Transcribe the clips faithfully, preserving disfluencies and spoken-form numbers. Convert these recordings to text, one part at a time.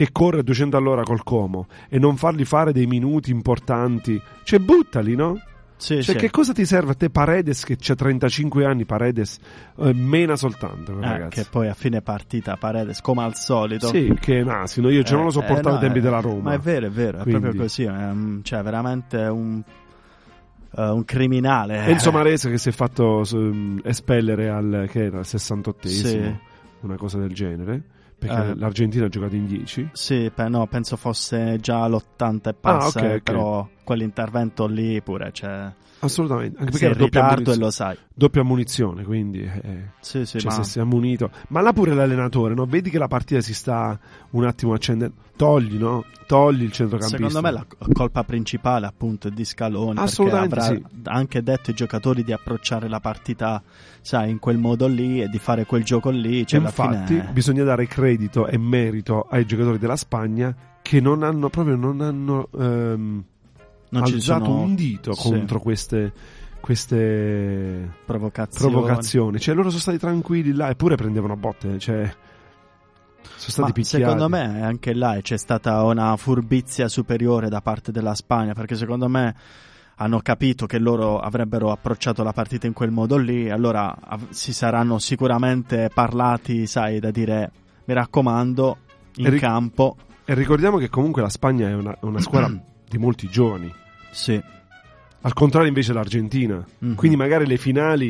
che corre a duecento all'ora col Como e non fargli fare dei minuti importanti, cioè buttali, no? Sì, cioè sì. che cosa ti serve a te Paredes che c'ha trentacinque anni, Paredes eh, mena soltanto, eh, ragazzi. Che poi a fine partita Paredes come al solito. Sì, che è un asino, io già eh, non lo sopportavo eh, no, ai tempi eh, della Roma. Ma è vero, è vero, è Quindi... proprio così, è, um, cioè veramente un uh, un criminale. Enzo Marese che si è fatto um, espellere al che era al sessantottesimo, Sì. una cosa del genere, perché Eh. l'Argentina ha giocato in dieci. Sì, pe- no, penso fosse già l'ottanta e passa, Ah, ok, ok. però quell'intervento lì pure, cioè, Assolutamente, anche sei perché in era doppia ritardo e munizione, lo sai. doppia munizione, quindi eh, Sì, sì, cioè, ma se si è ammunito. Ma là pure l'allenatore, no? Vedi che la partita si sta un attimo accendendo. Togli, no? Togli il centrocampista. secondo me la colpa principale appunto è di Scaloni, perché Assolutamente avrà sì. anche detto ai giocatori di approcciare la partita, sai, in quel modo lì e di fare quel gioco lì, cioè alla Infatti fine... bisogna dare credito e merito ai giocatori della Spagna che non hanno proprio non hanno ehm, non ci alzato sono un dito sì, contro queste queste provocazioni. provocazioni. Cioè loro sono stati tranquilli là eppure prendevano botte, cioè sono stati Ma picchiati. secondo me anche là c'è stata una furbizia superiore da parte della Spagna, perché secondo me hanno capito che loro avrebbero approcciato la partita in quel modo lì, allora av- si saranno sicuramente parlati, sai, da dire mi raccomando in E ri- campo. E ricordiamo che comunque la Spagna è una, una squadra di molti giovani, Sì. al contrario invece l'Argentina. Mhm. Quindi magari le finali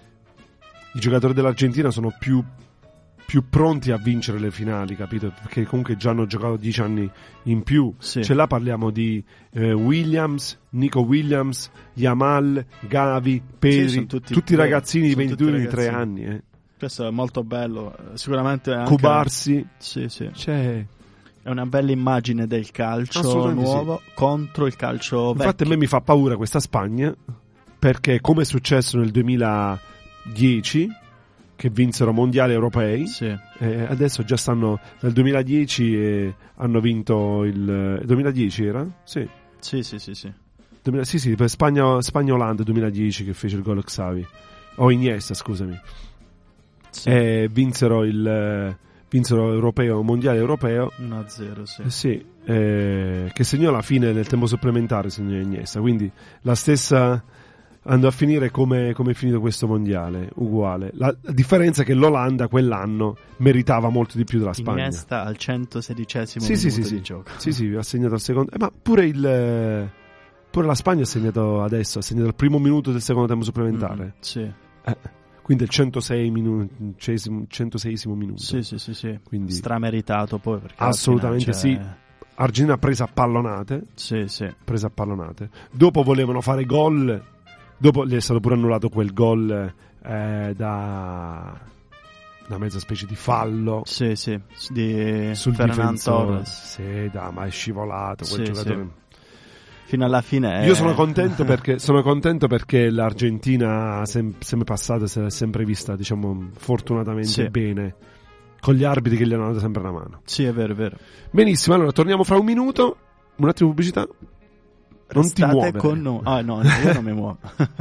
i giocatori dell'Argentina sono più, più pronti a vincere le finali, capito? Perché comunque già hanno giocato dieci anni in più. Sì. Cioè là parliamo di eh, Williams, Nico Williams, Yamal, Gavi, Pedri, Sì, sono tutti, tutti- ragazzini di sono tutti ventidue ventitré ragazzini. anni. Eh. Questo è molto bello, eh, sicuramente anche... Cubarsi, Sì, sì. cioè... È una bella immagine del calcio Assolutamente nuovo contro il calcio vecchio. Infatti a me mi fa paura questa Spagna, perché come è successo nel duemiladieci che vinsero mondiali europei, Sì. eh, adesso già stanno nel duemiladieci e hanno vinto il duemiladieci era? Sì. Sì, sì, sì, sì. duemila sì, sì, per Spagna Spagna-Olanda duemiladieci che fece il gol Xavi. O Iniesta, scusami. Sì. E vinsero il vinsero europeo, mondiale europeo. uno a zero, sì. Eh sì, eh, che segnò alla fine nel tempo supplementare, segnò Iniesta, quindi la stessa andò a finire come, come è finito questo mondiale, uguale. La, la differenza è che l'Olanda quell'anno meritava molto di più della Spagna. Iniesta al centosedicesimo Sì, sì, minuto sì, di sì. gioco. Sì, sì, ha segnato al secondo. Eh, ma pure il pure la Spagna ha segnato adesso, ha segnato il primo minuto del secondo tempo supplementare. Mm, sì. Eh, quindi il centosei minu- centoseiesimo minuto. Sì, sì, sì, sì. Quindi Strameritato poi perché alla assolutamente fine, sì. cioè, Argentina presa a pallonate. Sì, sì. Presa a pallonate. Dopo volevano fare gol. Dopo gli è stato pure annullato quel gol eh, da una mezza specie di fallo Sì, sì, di sul Fernan difensore. Torres. Sì, da, ma è scivolato quel Sì, giocatore. sì. Fino alla fine. Io è- sono contento perché sono contento perché l'Argentina sem- sempre passata si è sempre vista, diciamo, fortunatamente Sì. bene con gli arbitri che gli hanno dato sempre una mano. Sì, è vero, è vero. Benissimo, allora torniamo fra un minuto. Un attimo di pubblicità. Non ti Restate muovere. con noi. Ah, no, io non mi muovo.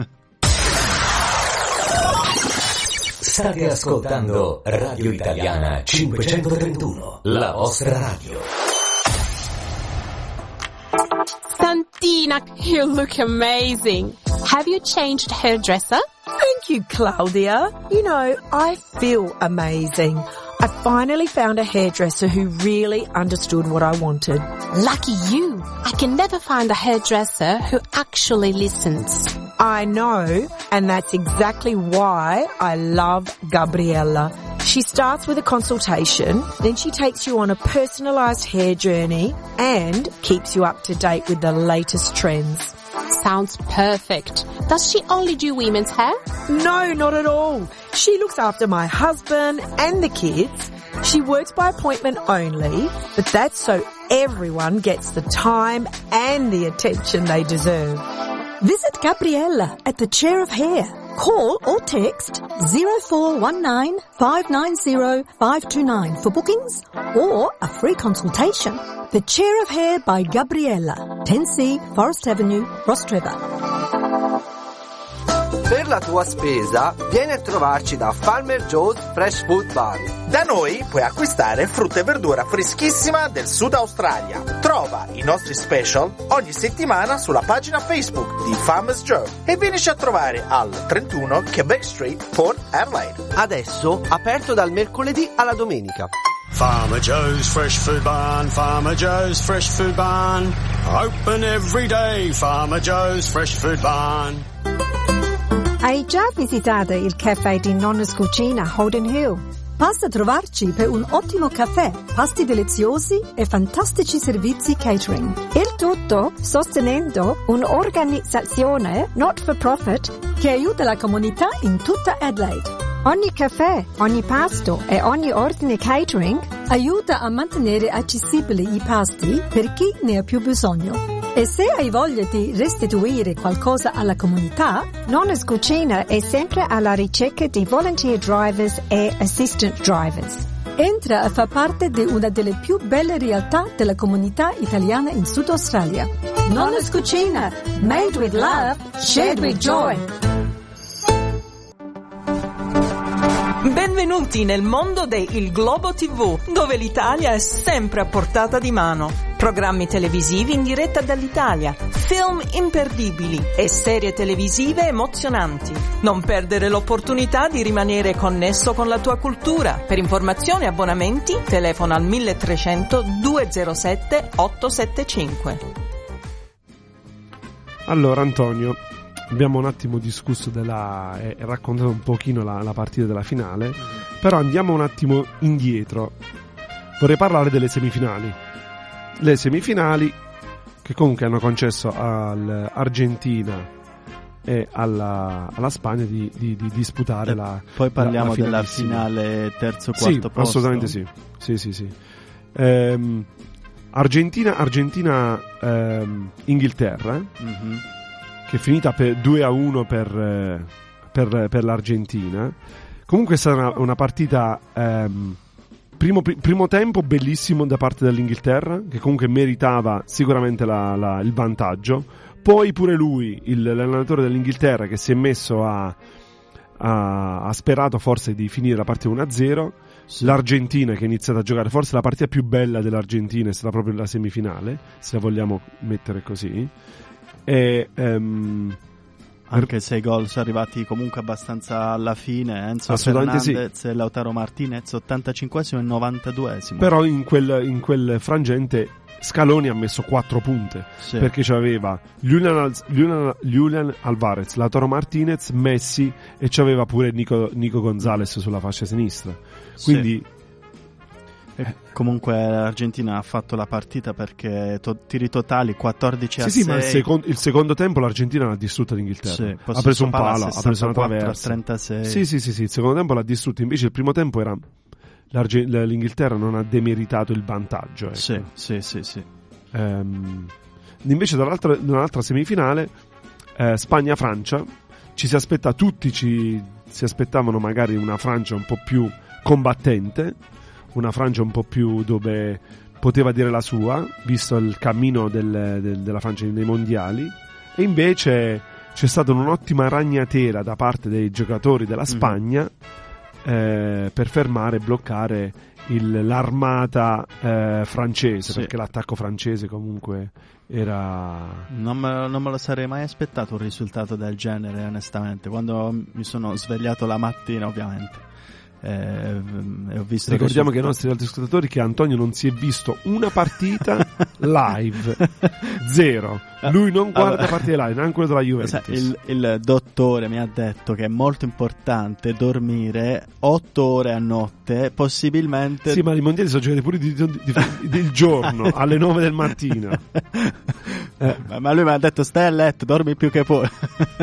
State ascoltando Radio Italiana cinquecentotrentuno, la vostra radio. Santina, you look amazing. Have you changed hairdresser? Thank you, Claudia. You know, I feel amazing. I finally found a hairdresser who really understood what I wanted. Lucky you. I can never find a hairdresser who actually listens. I know, and that's exactly why I love Gabriella. She starts with a consultation, then she takes you on a personalised hair journey and keeps you up to date with the latest trends. Sounds perfect. Does she only do women's hair? No, not at all. She looks after my husband and the kids. She works by appointment only, but that's so everyone gets the time and the attention they deserve. Visit Gabriella at the Chair of Hair. Call or text zero four one nine, five nine zero, five two nine for bookings or a free consultation. The Chair of Hair by Gabriella, ten C Forest Avenue, Rostrevor. Per la tua spesa, vieni a trovarci da Farmer Joe's Fresh Food Bar. Da noi puoi acquistare frutta e verdura freschissima del Sud Australia. Trova i nostri special ogni settimana sulla pagina Facebook di Farmer's Joe e vienici a trovare al trentuno Quebec Street, Port Adelaide. Adesso aperto dal mercoledì alla domenica. Farmer Joe's Fresh Food Barn, Farmer Joe's Fresh Food Barn, open every day, Farmer Joe's Fresh Food Barn. Hai già visitato il caffè di Nonna's Cucina Holden Hill? Basta trovarci per un ottimo caffè, pasti deliziosi e fantastici servizi catering. Il tutto sostenendo un'organizzazione not for profit che aiuta la comunità in tutta Adelaide. Ogni caffè, ogni pasto e ogni ordine catering aiuta a mantenere accessibili i pasti per chi ne ha più bisogno. E se hai voglia di restituire qualcosa alla comunità, Nonna's Cucina è sempre alla ricerca di volunteer drivers e assistant drivers. Entra a far parte di una delle più belle realtà della comunità italiana in Sud Australia. Nonna's Cucina, made with love, shared with joy. Benvenuti nel mondo del Globo tivù, dove l'Italia è sempre a portata di mano. Programmi televisivi in diretta dall'Italia, film imperdibili e serie televisive emozionanti. Non perdere l'opportunità di rimanere connesso con la tua cultura. Per informazioni e abbonamenti, telefona al milletrecento duecentosette ottocentosettantacinque. Allora, Antonio, abbiamo un attimo discusso della e eh, raccontato un pochino la, la partita della finale, mm-hmm. però andiamo un attimo indietro. Vorrei parlare delle semifinali. Le semifinali che comunque hanno concesso all'Argentina e alla, alla Spagna di, di, di disputare e la poi parliamo la, la della finale terzo quarto sì, posto. Assolutamente sì. Sì, sì, sì. Ehm, Argentina Argentina ehm, Inghilterra, mm-hmm. che è finita per due a uno per, per, per l'Argentina. Comunque è stata una, una partita ehm, primo, primo tempo bellissimo da parte dell'Inghilterra, che comunque meritava sicuramente la, la, il vantaggio. Poi pure lui, il, l'allenatore dell'Inghilterra, che si è messo a ha, ha sperato forse di finire la partita uno a zero. Sì. L'Argentina che ha iniziato a giocare, forse la partita più bella dell'Argentina è stata proprio la semifinale, se la vogliamo mettere così. E um, anche se i gol sono arrivati comunque abbastanza alla fine, Enzo Assolutamente Fernandez sì. e Lautaro Martinez ottantacinquesimo e novantaduesimo. Però in quel, in quel frangente Scaloni ha messo quattro punte, sì. perché c'aveva Julian, Julian, Julian Alvarez, Lautaro Martinez, Messi e c'aveva pure Nico, Nico Gonzalez sulla fascia sinistra, quindi sì. E comunque l'Argentina ha fatto la partita perché to- tiri totali quattordici a sì, sei. Sì, ma il secondo, il secondo tempo l'Argentina l'ha distrutta l'Inghilterra. Sì, ha preso un palo, ha preso una traversa. trentasei. Sì, sì, sì, sì, il secondo tempo l'ha distrutta, invece il primo tempo era l'Inghilterra non ha demeritato il vantaggio. Ecco. Sì, sì, sì, sì. Um, invece dall'altra, dall'altra semifinale eh, Spagna-Francia, ci si aspetta tutti ci si aspettavano magari una Francia un po' più combattente, una Francia un po' più dove poteva dire la sua, visto il cammino del, del, della Francia nei mondiali, e invece c'è stata un'ottima ragnatela da parte dei giocatori della Spagna mm. eh, per fermare e bloccare il, l'armata eh, francese, sì. perché l'attacco francese comunque era... Non me, non me lo sarei mai aspettato un risultato del genere, onestamente, quando mi sono svegliato la mattina, ovviamente. Eh, ho visto Ricordiamo che ai nostri altri ascoltatori che Antonio non si è visto una partita live, zero. Lui non guarda allora, partite live, neanche quella della Juventus. Il, il dottore mi ha detto che è molto importante dormire otto ore a notte, possibilmente. Sì, ma i mondiali sono giocati pure di, di, di, del giorno alle nove del mattino. eh. Ma lui mi ha detto stai a letto, dormi più che puoi.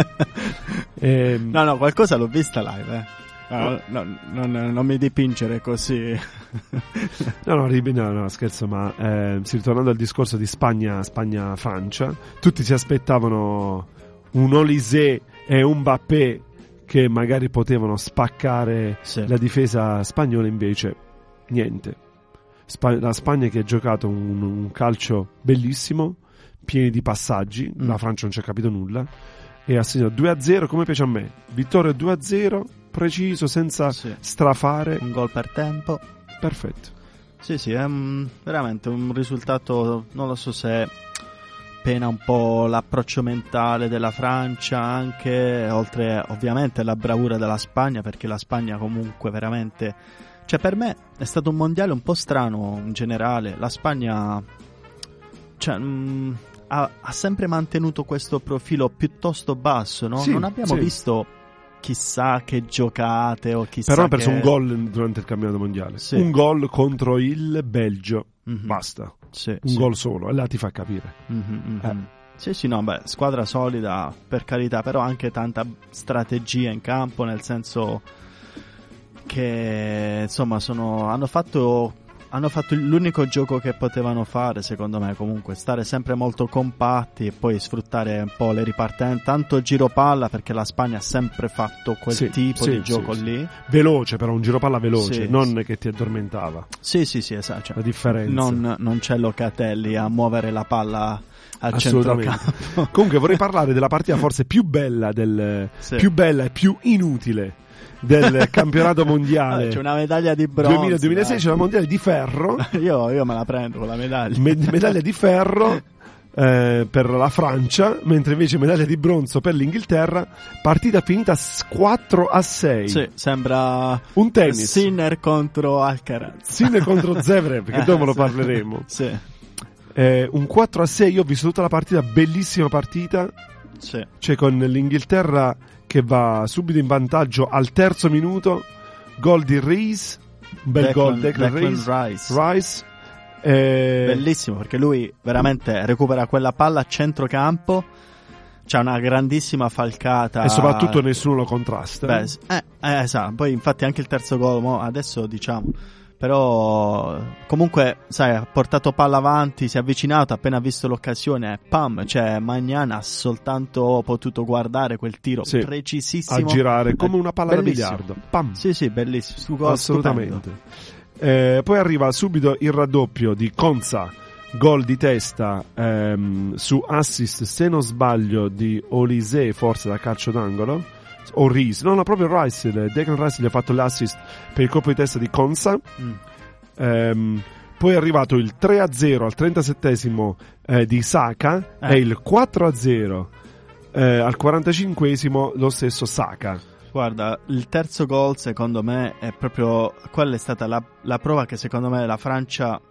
eh, no, no, qualcosa l'ho vista live, eh. No, no, no, no, non mi dipingere così. no, no, no, no, scherzo, ma eh, ritornando al discorso di Spagna, Spagna-Francia, tutti si aspettavano un Olise e un Mbappé che magari potevano spaccare sì. la difesa spagnola, invece niente. Sp- la Spagna che ha giocato un, un calcio bellissimo, pieni di passaggi, mm. la Francia non ci ha capito nulla. e assegna due a zero come piace a me. Vittoria due a zero, preciso, senza sì. strafare. Un gol per tempo. Perfetto. Sì, sì, è un, veramente un risultato, non lo so se pena un po' l'approccio mentale della Francia anche, oltre ovviamente alla bravura della Spagna, perché la Spagna comunque veramente, cioè per me è stato un mondiale un po' strano in generale. La Spagna cioè, mh, ha, ha sempre mantenuto questo profilo piuttosto basso, no? Sì, non abbiamo sì. visto chissà che giocate o chissà però ha preso che... un gol durante il campionato mondiale, sì. un gol contro il Belgio, mm-hmm. basta, sì, un sì. gol solo, e là ti fa capire. Mm-hmm, mm-hmm. Eh. Sì, sì, no, beh, squadra solida, per carità, però anche tanta strategia in campo, nel senso che, insomma, sono hanno fatto hanno fatto l'unico gioco che potevano fare, secondo me, comunque, stare sempre molto compatti e poi sfruttare un po' le ripartenze, tanto giro palla, perché la Spagna ha sempre fatto quel sì, tipo sì, di gioco sì, lì. Sì. Veloce, però un giro palla veloce, sì, non sì. che ti addormentava. Sì, sì, sì, esatto. Cioè, la differenza. Non, non c'è Locatelli a muovere la palla al centrocampo. Comunque vorrei parlare della partita forse più bella del sì. più bella e più inutile del campionato mondiale. C'è una medaglia di bronzo. duemila duemilasei c'è una mondiale di ferro. io, io me la prendo con la medaglia. Med- medaglia di ferro eh, per la Francia, mentre invece medaglia di bronzo per l'Inghilterra. Partita finita quattro a sei. Sì, sembra un tennis. Sinner contro Alcaraz. Sinner contro Zverev, perché dopo lo parleremo. Sì. Eh, un quattro a sei, io ho visto tutta la partita, bellissima partita. Sì. Cioè con l'Inghilterra che va subito in vantaggio al terzo minuto, gol di Rice, un bel Declan, gol Declan, Declan Rice, Rice. Rice. Eh... Bellissimo, perché lui veramente recupera quella palla a centrocampo, c'ha una grandissima falcata e soprattutto nessuno lo contrasta. Beh, eh, eh, esatto. Poi infatti anche il terzo gol, mo, adesso diciamo, però comunque sai, ha portato palla avanti, si è avvicinato, appena ha visto l'occasione, pam, cioè Maignan ha soltanto potuto guardare quel tiro sì, precisissimo a girare come una palla bellissimo. da biliardo, pam. Sì, sì, bellissimo, gol assolutamente. Eh, poi arriva subito il raddoppio di Konsa, gol di testa ehm, su assist, se non sbaglio, di Olise, forse da calcio d'angolo. O Rice, no, no, proprio Rice, Declan Rice gli ha fatto l'assist per il colpo di testa di Konsa. Mm. Ehm, poi è arrivato il tre a zero al trentasettesimo eh, di Saka eh. e il quattro a zero eh, al quarantacinquesimo lo stesso Saka. Guarda, il terzo gol secondo me è proprio, quella è stata la, la prova che secondo me la Francia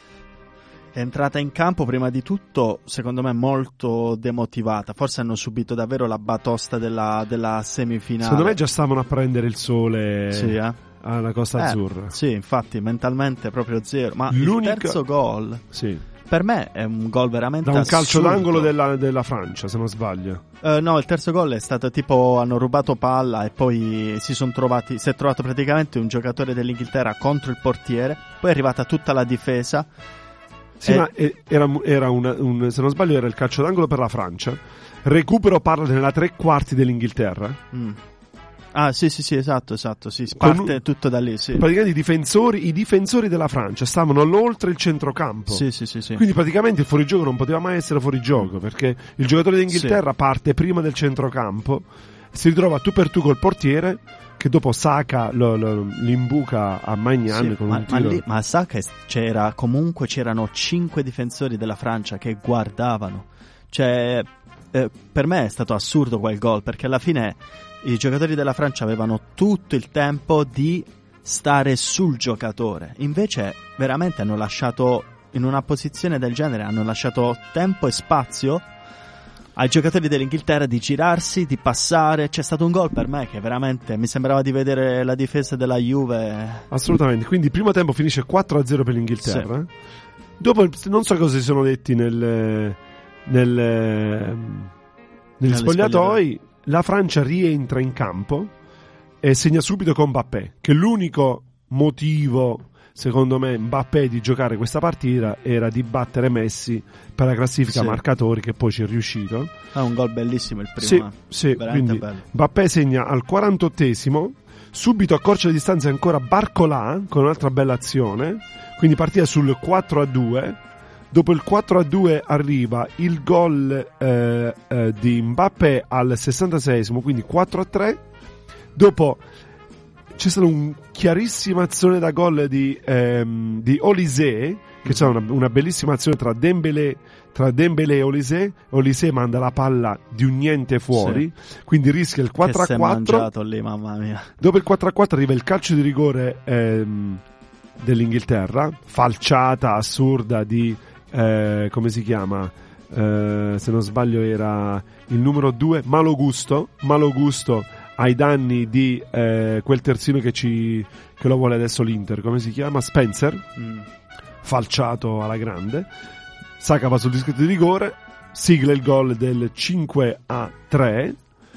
è entrata in campo prima di tutto, secondo me, molto demotivata. Forse hanno subito davvero la batosta della, della semifinale. Secondo me già stavano a prendere il sole sì, eh? alla Costa eh, Azzurra. Sì, infatti, mentalmente proprio zero. Ma L'unica... il terzo gol, sì. per me è un gol veramente da un assurdo. calcio d'angolo della, della Francia, se non sbaglio. Uh, no, il terzo gol è stato tipo, hanno rubato palla e poi si sono trovati, si è trovato praticamente un giocatore dell'Inghilterra contro il portiere, poi è arrivata tutta la difesa. Sì, eh, ma era, era una, un, se non sbaglio era il calcio d'angolo per la Francia. Recupero parla nella tre quarti dell'Inghilterra. Mm. Ah, sì, sì, sì, esatto, esatto, sì, parte un, tutto da lì, sì. Praticamente i difensori, i difensori della Francia stavano oltre il centrocampo. Sì, sì, sì, sì. Quindi praticamente il fuorigioco non poteva mai essere fuorigioco, perché il giocatore d'Inghilterra sì. parte prima del centrocampo, si ritrova tu per tu col portiere, che dopo Saka lo, lo, l'imbuca a Maignan sì, con ma, un tiro. Ma, lì, ma a Saka c'era, comunque c'erano cinque difensori della Francia che guardavano. Cioè, eh, per me è stato assurdo quel gol, perché alla fine i giocatori della Francia avevano tutto il tempo di stare sul giocatore. Invece veramente hanno lasciato, in una posizione del genere, hanno lasciato tempo e spazio ai giocatori dell'Inghilterra di girarsi, di passare. C'è stato un gol per me che veramente mi sembrava di vedere la difesa della Juve. Assolutamente, quindi il primo tempo finisce quattro a zero per l'Inghilterra. Sì. Dopo non so cosa si sono detti nel, nel, negli spogliatoi. La Francia rientra in campo e segna subito con Mbappé, che l'unico motivo, secondo me, Mbappé di giocare questa partita era di battere Messi per la classifica sì. marcatori, che poi ci è riuscito. È un gol bellissimo il primo. Sì, eh. sì, quindi bello. Mbappé segna al quarantottesimo, subito accorcia le distanze ancora Barcola con un'altra bella azione, quindi partita sul quattro a due. Dopo il quattro a due arriva il gol eh, eh, di Mbappé al sessantaseiesimo, quindi quattro a tre. Dopo c'è stata un chiarissima azione da gol di, ehm, di Olise, che c'è una, una bellissima azione tra Dembélé, tra Dembélé e Olise. Olise manda la palla di un niente fuori, sì. Quindi rischia il quattro a quattro. Che si è mangiato lì, mamma mia. Dopo il quattro a quattro arriva il calcio di rigore ehm, dell'Inghilterra, falciata assurda di eh, come si chiama? Eh, se non sbaglio era il numero due, Malo Gusto, Malo Gusto ai danni di eh, quel terzino che ci che lo vuole adesso l'Inter, come si chiama? Spencer, mm. falciato alla grande. Saka va sul dischetto di rigore, sigla il gol del cinque a tre,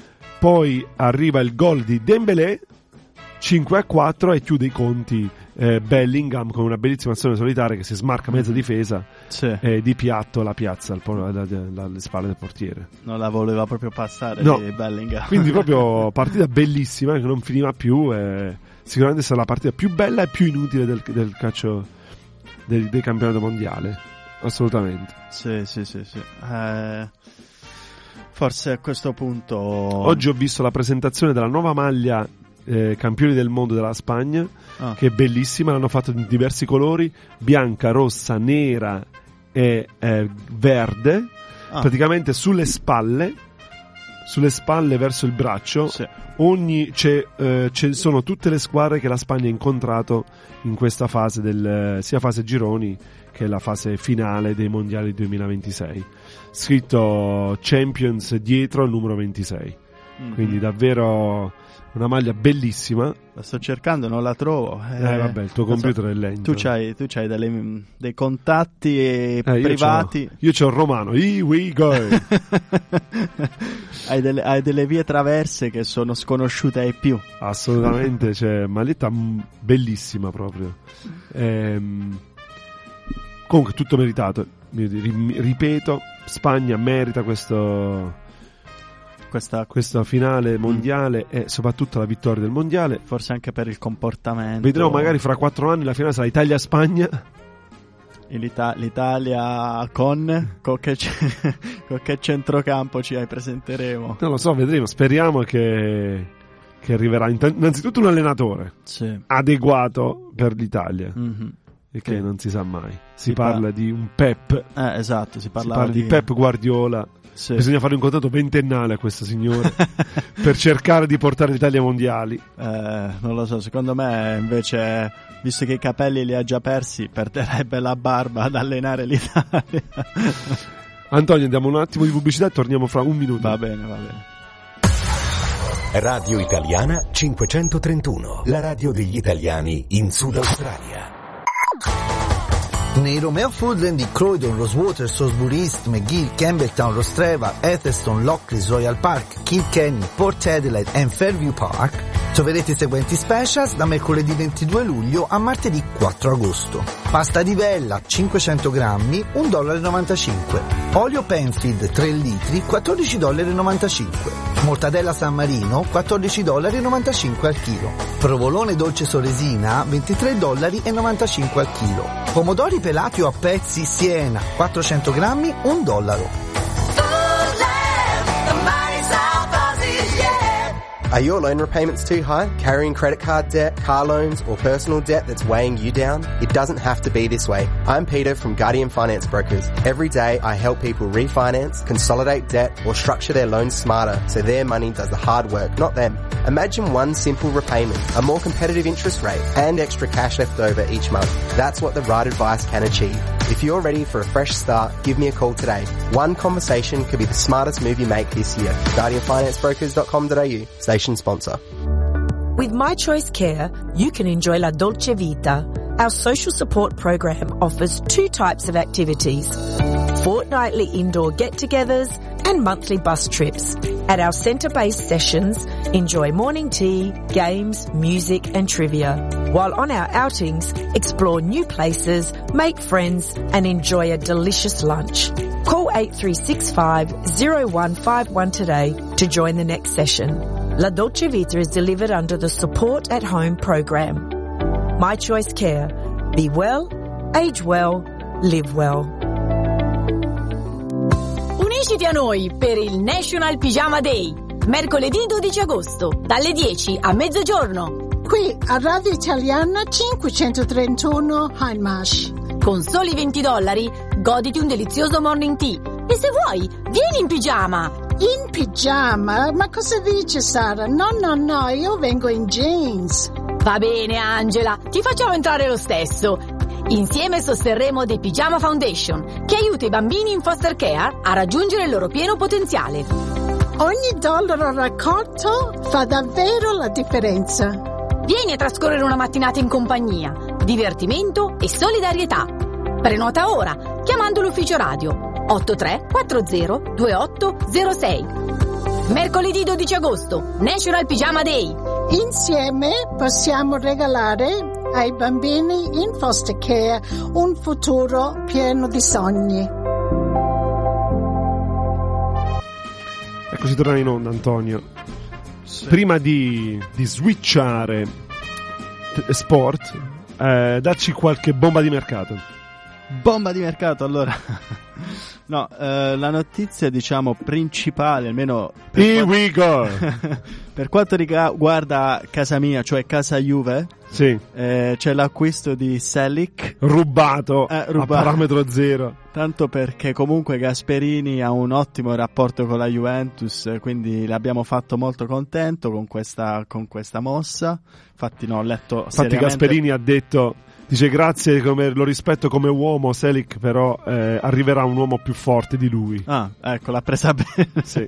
poi arriva il gol di Dembélé cinque a quattro e chiude i conti eh, Bellingham con una bellissima azione solitaria che si smarca mezza difesa, sì. E di piatto la piazza al, alle spalle del portiere. Non la voleva proprio passare, no. Di Bellingham. Quindi proprio partita bellissima che non finiva più, e sicuramente sarà la partita più bella e più inutile del, del calcio del, del campionato mondiale, assolutamente. Sì, sì, sì, sì. Eh, forse a questo punto oggi ho visto la presentazione della nuova maglia Eh, campioni del mondo della Spagna, ah. che è bellissima, l'hanno fatto in diversi colori, bianca, rossa, nera e eh, verde, ah. praticamente sulle spalle sulle spalle verso il braccio, sì. ogni c'è, eh, ci sono tutte le squadre che la Spagna ha incontrato in questa fase del sia fase gironi che la fase finale dei mondiali duemilaventisei, scritto Champions dietro al numero ventisei, mm-hmm. quindi davvero una maglia bellissima. La sto cercando, non la trovo. Eh, eh vabbè, il tuo computer so, è lento. Tu c'hai, tu c'hai delle, dei contatti eh, privati. Io c'ho, io c'ho il romano. Here we go. hai, delle, hai delle vie traverse che sono sconosciute ai più. Assolutamente, c'è maglietta bellissima proprio. Ehm, comunque tutto meritato. Ripeto, Spagna merita questo... Questa, questa finale mondiale mm. e soprattutto la vittoria del mondiale, forse anche per il comportamento. Vedremo magari fra quattro anni la finale sarà Italia-Spagna, L'Ita- l'Italia con con che, c- con che centrocampo ci presenteremo, non lo so, vedremo, speriamo che, che arriverà Intanto, innanzitutto un allenatore sì. adeguato per l'Italia, mm-hmm. e che sì. non si sa mai, si, si parla par- di un Pep, eh, esatto, si parla, si parla di... di Pep Guardiola. Sì. Bisogna fare un contratto ventennale a questo signore per cercare di portare l'Italia ai mondiali. Eh, non lo so, secondo me invece, visto che i capelli li ha già persi, perderebbe la barba ad allenare l'Italia. Antonio, andiamo un attimo di pubblicità e torniamo fra un minuto. Va bene, va bene. Radio Italiana cinquecentotrentuno, la radio degli italiani in Sud Australia. Nei Romeo Foodland di Croydon, Rosewater, Salisbury East, McGill, Campbelltown, Rostreva, Etherston, Lockleys, Royal Park, Kilkenny, Port Adelaide e Fairview Park troverete i seguenti specials da mercoledì ventidue luglio a martedì quattro agosto. Pasta di vella cinquecento grammi, un dollaro e novantacinque. Olio Penfield tre litri, quattordici dollari e novantacinque. Mortadella San Marino, quattordici dollari e novantacinque al chilo. Provolone dolce Soresina, ventitré dollari e novantacinque al chilo. Pomodori pelati o a pezzi Siena, quattrocento grammi, un dollaro. Are your loan repayments too high? Carrying credit card debt, car loans, or personal debt that's weighing you down? It doesn't have to be this way. I'm Peter from Guardian Finance Brokers. Every day I help people refinance, consolidate debt, or structure their loans smarter so their money does the hard work, not them. Imagine one simple repayment, a more competitive interest rate, and extra cash left over each month. That's what the right advice can achieve. If you're ready for a fresh start, give me a call today. One conversation could be the smartest move you make this year. guardian finance brokers dot com dot a u. Station sponsor. With My Choice Care, you can enjoy La Dolce Vita. Our social support program offers two types of activities: fortnightly indoor get-togethers and monthly bus trips. At our centre-based sessions, enjoy morning tea, games, music and trivia. While on our outings, explore new places, make friends and enjoy a delicious lunch. Call eight three six five, zero one five one today to join the next session. La Dolce Vita is delivered under the Support at Home program. My Choice Care. Be well, age well, live well. Unisciti a noi per il National Pyjama Day, mercoledì dodici agosto, dalle dieci a mezzogiorno. Qui a Radio Italiana cinquecentotrentuno Hindmarsh. Con soli venti dollari, goditi un delizioso morning tea. E se vuoi, vieni in pigiama. In pigiama? Ma cosa dice Sara? No, no, no, io vengo in jeans. Va bene, Angela, ti facciamo entrare lo stesso. Insieme sosterremo The Pyjama Foundation, che aiuta i bambini in foster care a raggiungere il loro pieno potenziale. Ogni dollaro raccolto fa davvero la differenza. Vieni a trascorrere una mattinata in compagnia, divertimento e solidarietà. Prenota ora, chiamando l'ufficio radio otto tre quattro zero due otto zero sei. Mercoledì dodici agosto, National Pyjama Day. Insieme possiamo regalare ai bambini in foster care un futuro pieno di sogni. Eccoci tornare in onda, Antonio. Sì. Prima di, di switchare t- sport, eh, dacci qualche bomba di mercato. Bomba di mercato, allora. No, eh, la notizia, diciamo, principale, almeno per Here quanto, we go. per quanto riguarda casa mia, cioè casa Juve, sì. eh, c'è l'acquisto di Selic rubato, eh, rubato a parametro zero. Tanto perché comunque Gasperini ha un ottimo rapporto con la Juventus, quindi l'abbiamo fatto molto contento con questa, con questa mossa. Infatti, no, ho letto Infatti seriamente... Gasperini ha detto... Dice grazie, come, lo rispetto come uomo, Selic, però eh, arriverà un uomo più forte di lui. Ah, ecco, l'ha presa bene. Sì.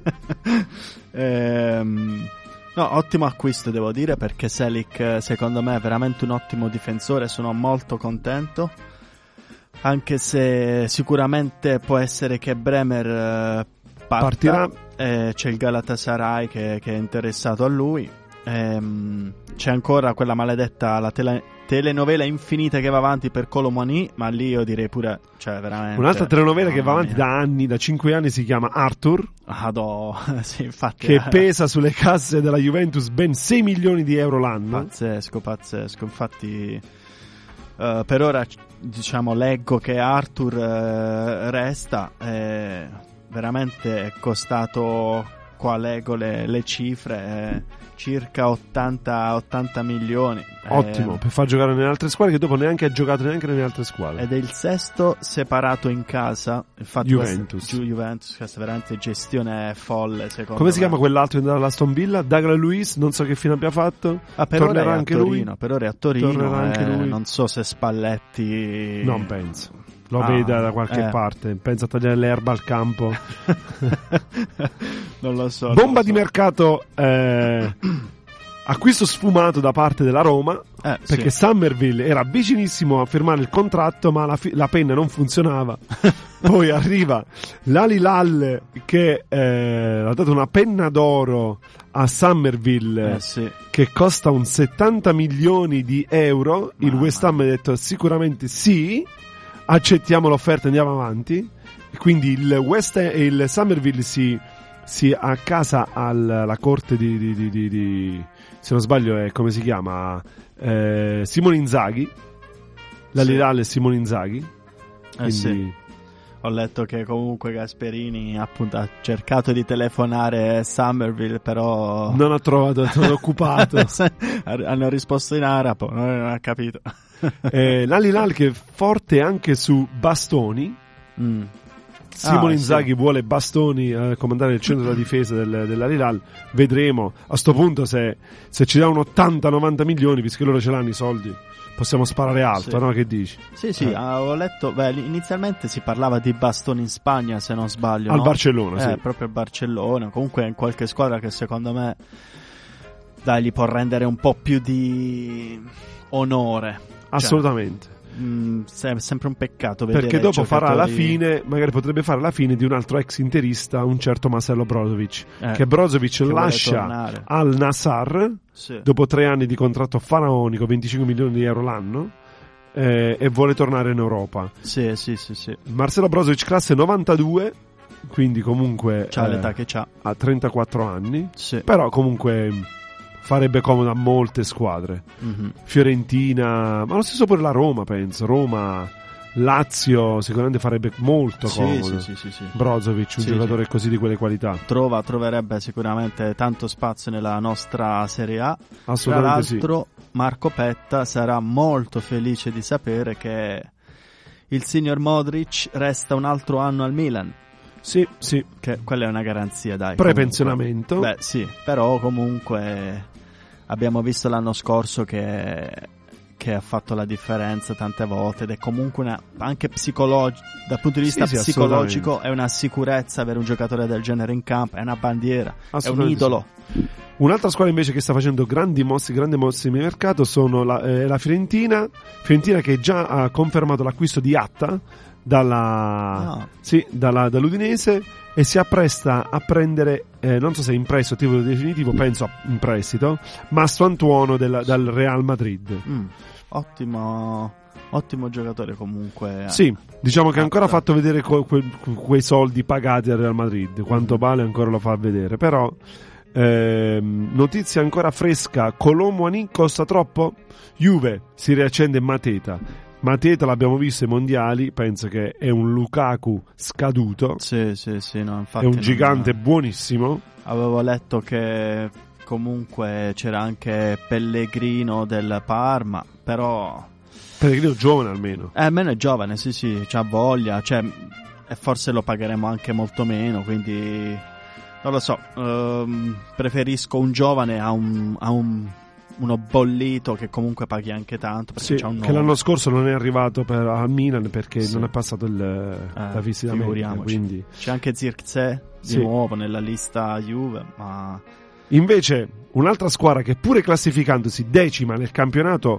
ehm, no, ottimo acquisto, devo dire, perché Selic secondo me è veramente un ottimo difensore, sono molto contento. Anche se sicuramente può essere che Bremer eh, parta, partirà. Eh, c'è il Galatasaray che, che è interessato a lui. Ehm, c'è ancora quella maledetta la tele, telenovela infinita che va avanti per Kolo Muani, ma lì io direi pure, cioè veramente un'altra telenovela che va avanti mia. da anni, da cinque anni, si chiama Arthur. Ah, no. Sì, infatti, che eh. pesa sulle casse della Juventus ben sei milioni di euro l'anno. Pazzesco, pazzesco. Infatti uh, per ora, diciamo, leggo che Arthur uh, resta, eh, veramente è costato, qua leggo le, le cifre, eh, circa ottanta milioni. Ottimo, eh, per far giocare nelle altre squadre, che dopo neanche ha giocato neanche nelle altre squadre. Ed è il sesto separato in casa. Infatti Juventus. Questa, Juventus, questa veramente gestione folle, secondo Come me. si chiama quell'altro che è andato all'Aston Villa? Douglas Luiz, non so che fine abbia fatto. Ah, per Tornerà ora è anche a Torino, lui. per ora è a Torino. Tornerà eh, anche lui. Non so se Spalletti. Non penso. Lo ah, veda da qualche eh. parte. Pensa a tagliare l'erba al campo. Non lo so. Bomba non lo di so. mercato. Eh, acquisto sfumato da parte della Roma. Eh, perché sì. Summerville era vicinissimo a firmare il contratto, ma la, fi- la penna non funzionava. Poi arriva l'Al-Hilal che eh, ha dato una penna d'oro a Summerville, eh, sì. che costa un settanta milioni di euro. Mamma. Il West Ham ha detto sicuramente sì, accettiamo l'offerta, andiamo avanti. Quindi il, West Ham, il Summerville si, si accasa alla corte di, di, di, di, di, se non sbaglio è, come si chiama, eh, Simone Inzaghi. L'Al-Hilal è Simone Inzaghi. Eh, quindi... sì. Ho letto che comunque Gasperini appunto ha cercato di telefonare Summerville, però non ha trovato, sono occupato. Hanno risposto in arabo, non ha capito. eh, L'Al-Hilal che è forte anche su bastoni. Mm. Simone ah, Inzaghi sì. vuole bastoni a eh, comandare il centro della difesa del, dell'Al-Hilal. Vedremo a sto punto se, se ci dà un ottanta novanta milioni, visto che loro ce l'hanno i soldi. Possiamo sparare alto, sì. no? Che dici? Sì, sì, eh. ho letto, beh, inizialmente si parlava di bastoni in Spagna, se non sbaglio. Al no? Barcellona, eh, sì. proprio al Barcellona, comunque in qualche squadra che secondo me, dai, gli può rendere un po' più di onore. Assolutamente. Cioè, mh, è sempre un peccato vedere perché dopo giocatori... farà la fine, magari potrebbe fare la fine di un altro ex interista, un certo Marcelo Brozovic, eh, che Brozovic che lascia al Nassr, sì. dopo tre anni di contratto faraonico, venticinque milioni di euro l'anno, eh, e vuole tornare in Europa. Sì, sì, sì, sì. Marcelo Brozovic classe novantadue, quindi comunque c'ha eh, l'età che c'ha, ha trentaquattro anni, sì. Però comunque farebbe comodo a molte squadre. Mm-hmm. Fiorentina, ma lo stesso pure la Roma, penso. Roma Lazio sicuramente farebbe molto sì, comodo. sì, sì, sì, sì. Brozovic, un sì, giocatore sì. così di quelle qualità. Trova, troverebbe sicuramente tanto spazio nella nostra Serie A. Assolutamente. Tra l'altro sì. Marco Petta sarà molto felice di sapere che il signor Modric resta un altro anno al Milan. Sì, sì. Che quella è una garanzia, dai. Prepensionamento. Comunque. Beh, sì, però comunque abbiamo visto l'anno scorso che, che ha fatto la differenza tante volte ed è comunque una, anche psicologico, dal punto di vista sì, sì, psicologico è una sicurezza avere un giocatore del genere in campo, è una bandiera, è un idolo. Sì. Un'altra squadra invece che sta facendo grandi mosse, grandi mosse di mercato sono la, eh, la Fiorentina, Fiorentina che già ha confermato l'acquisto di Atta dalla, no. sì, dalla, dall'Udinese e si appresta a prendere, eh, non so se in prestito o titolo definitivo, penso in prestito, Mastro Antuono del, dal Real Madrid. Mm, ottimo, ottimo giocatore comunque. Sì, diciamo che ancora ha fatto vedere co- que- quei soldi pagati al Real Madrid, quanto vale ancora lo fa vedere, però ehm, notizia ancora fresca, Colomboani costa troppo? Juve si riaccende Mateta. Mateta l'abbiamo visto ai mondiali, penso che è un Lukaku scaduto. Sì, sì, sì, no, infatti è un gigante non... buonissimo. Avevo letto che comunque c'era anche Pellegrino del Parma, però Pellegrino giovane almeno. Eh, almeno è giovane, sì, sì, c'ha voglia, cioè, e forse lo pagheremo anche molto meno, quindi non lo so, ehm, preferisco un giovane a un, a un uno bollito che comunque paghi anche tanto perché sì, c'ha un che nome. L'anno scorso non è arrivato per, al Milan perché sì. non è passato il, eh, la visita medica, quindi c'è anche Zirkzee di sì. nuovo nella lista Juve, ma invece un'altra squadra che pure classificandosi decima nel campionato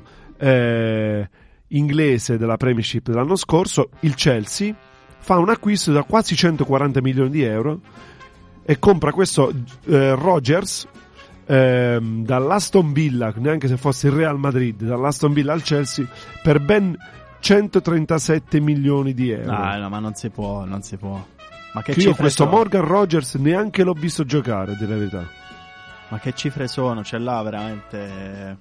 eh, inglese della Premiership dell'anno scorso, il Chelsea fa un acquisto da quasi centoquaranta milioni di euro e compra questo eh, Rodgers Ehm, dall'Aston Villa, neanche se fosse il Real Madrid, dall'Aston Villa al Chelsea per ben centotrentasette milioni di euro. No, no, ma non si può, non si può. Ma che, che cifre io questo sono? Morgan Rodgers neanche l'ho visto giocare, a dire la verità. Ma che cifre sono? C'è là veramente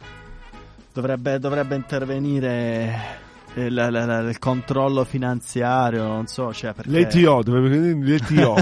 dovrebbe, dovrebbe intervenire il, il, il, il controllo finanziario, non so, cioè perché l'E T O, dovrebbe l'E T O.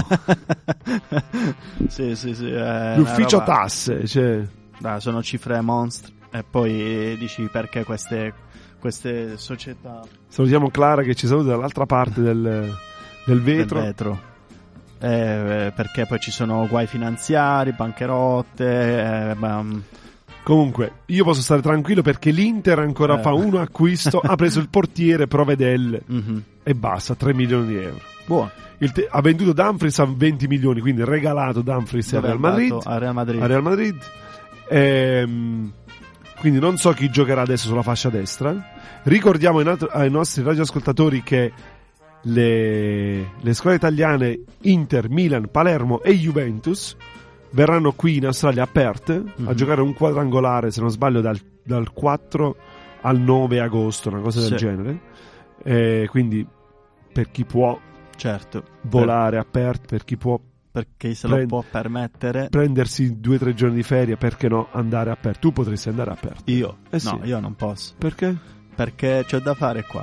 sì, sì, sì, è l'ufficio roba... tasse, cioè. Dai, sono cifre monstre. E poi dici perché queste, queste società. Salutiamo Clara che ci saluta dall'altra parte del, del vetro. Del vetro. Eh, perché poi ci sono guai finanziari, bancherotte. Eh, bam. Comunque, io posso stare tranquillo perché l'Inter ancora eh. fa uno acquisto, ha preso il portiere Provedel mm-hmm. e basta, tre milioni di euro. Buono. Il te- ha venduto Dumfries a venti milioni, quindi regalato Dumfries al Real Madrid. A Real Madrid. A Real Madrid. Ehm, quindi non so chi giocherà adesso sulla fascia destra. Ricordiamo ai, not- ai nostri radioascoltatori che le, le squadre italiane Inter, Milan, Palermo e Juventus verranno qui in Australia a Perth mm-hmm. a giocare un quadrangolare, se non sbaglio, dal, dal quattro al nove agosto, una cosa del sì. genere. Eh, quindi per chi può certo volare per... a Perth, per chi può perché se prend- lo può permettere, prendersi due o tre giorni di ferie, perché no andare a Perth? Tu potresti andare a Perth. Io? Eh no, sì. io non posso. Perché? Perché c'ho da fare qua.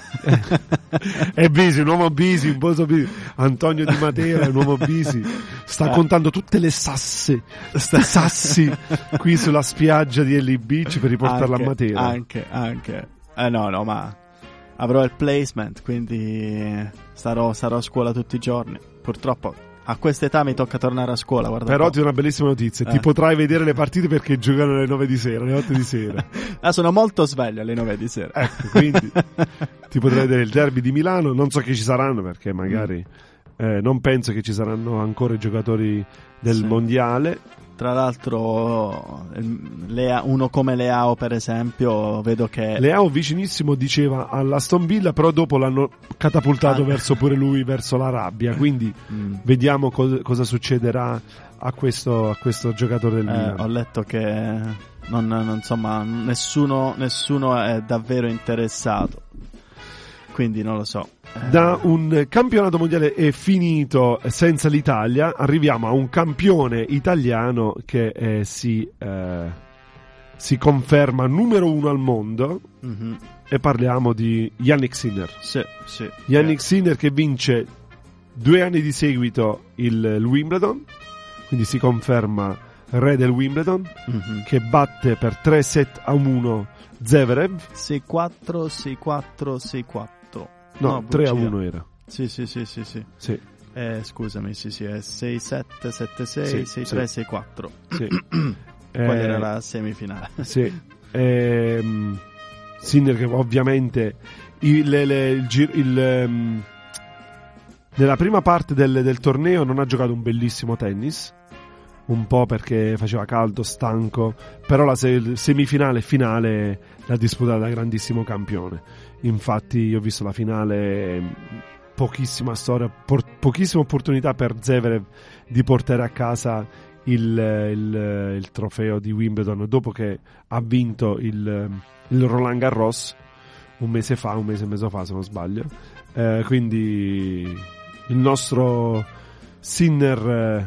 È busy, un uomo busy, un po' busy. Antonio Di Matera è un uomo busy, sta eh. contando tutte le sasse sassi qui sulla spiaggia di Ellie Beach per riportarla anche, a Matera. Anche, anche eh no, no, ma avrò il placement, quindi starò, starò a scuola tutti i giorni. Purtroppo a questa età mi tocca tornare a scuola, guarda. Però ti ho una bellissima notizia, eh. ti potrai vedere le partite perché giocano alle nove di sera, alle otto di sera. Ah, sono molto sveglio alle nove di sera. Ecco, quindi ti potrai vedere il derby di Milano, non so chi ci saranno perché magari eh, non penso che ci saranno ancora i giocatori del sì. mondiale. Tra l'altro uno come Leao per esempio, vedo che Leao vicinissimo diceva all'Aston Villa, però dopo l'hanno catapultato ah. verso pure lui verso l'Arabia, quindi mm. vediamo co- cosa succederà a questo, a questo giocatore del eh, Milan. Ho letto che non, non, insomma nessuno, nessuno è davvero interessato, quindi non lo so. Da un campionato mondiale è finito senza l'Italia, arriviamo a un campione italiano che eh, si, eh, si conferma numero uno al mondo, mm-hmm. e parliamo di Jannik Sinner. Sì, sì. Jannik eh. Sinner che vince due anni di seguito il, il Wimbledon, quindi si conferma re del Wimbledon, mm-hmm. che batte per tre set a uno Zverev. sei quattro, sei quattro, sei quattro. No, no tre a uno era. Sì, sì, sì, sì, sì. sì. Eh, scusami, sì, sì, è sei sette, sette sei, sì, sei tre, sì. sei quattro. Sì. Poi eh, era la semifinale. Sì. Ehm, Sinner che ovviamente il, le, il, il, il, um, nella prima parte del, del torneo non ha giocato un bellissimo tennis, un po' perché faceva caldo, stanco, però la se- semifinale e finale l'ha disputata da grandissimo campione. Infatti io ho visto la finale, pochissima storia, por- pochissima opportunità per Zverev di portare a casa il, il, il trofeo di Wimbledon dopo che ha vinto il, il Roland Garros un mese fa, un mese e mezzo fa se non sbaglio. Eh, quindi il nostro Sinner eh,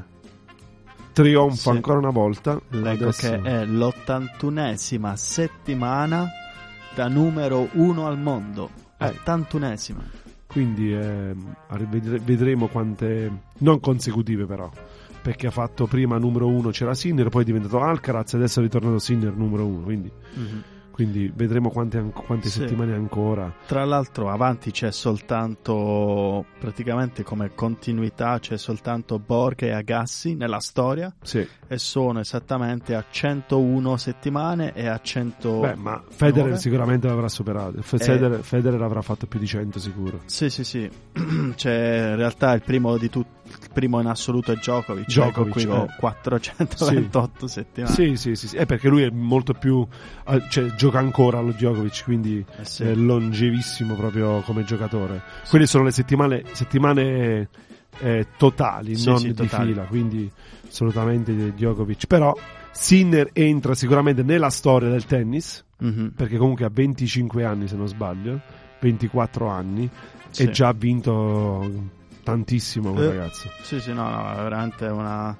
trionfa sì. ancora una volta. Leggo Adesso... che è l'ottantunesima settimana da numero uno al mondo. Eh. ottantunesima. Quindi eh, vedremo quante, non consecutive però, perché ha fatto prima numero uno c'era Sinner, poi è diventato Alcaraz e adesso è ritornato Sinner numero uno, quindi, mm-hmm. quindi vedremo quante, quante sì. settimane ancora. Tra l'altro avanti c'è soltanto, praticamente come continuità c'è soltanto Borg e Agassi nella storia, sì. e sono esattamente a centouno settimane e a cento. Beh, ma Federer sicuramente l'avrà superato. Federer, e... Federer avrà fatto più di cento sicuro. Sì, sì, sì. C'è in realtà il primo di tutti. Il primo in assoluto è Djokovic, Djokovic qui eh. quattrocentoventotto sì. settimane. Sì, sì, sì, sì, è perché lui è molto più, cioè gioca ancora allo Djokovic, quindi eh sì. è longevissimo proprio come giocatore. Sì. Quelle sono le settimane, settimane eh, totali, sì, non sì, di totali. fila, quindi assolutamente Djokovic. Però Sinner entra sicuramente nella storia del tennis, mm-hmm. perché comunque ha venticinque anni se non sbaglio, ventiquattro anni, sì. e già ha vinto tantissimo quel eh, ragazzo. Sì, sì, no, no, è veramente una